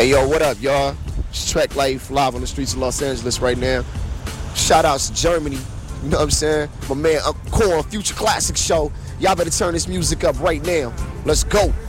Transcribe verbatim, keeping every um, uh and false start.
Hey yo, what up, y'all? It's Trek Life live on the streets of Los Angeles right now. Shout outs to Germany. You know what I'm saying? My man Uncle Corn, Future Classic Show. Y'all better turn this music up right now. Let's go.